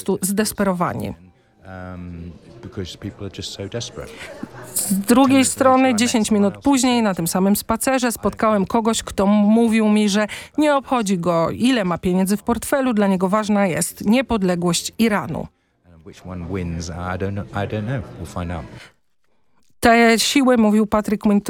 prostu zdesperowani. Z drugiej strony 10 minut później na tym samym spacerze spotkałem kogoś, kto mówił mi, że nie obchodzi go, ile ma pieniędzy w portfelu, dla niego ważna jest niepodległość Iranu. Te siły, mówił Patrick Quinto,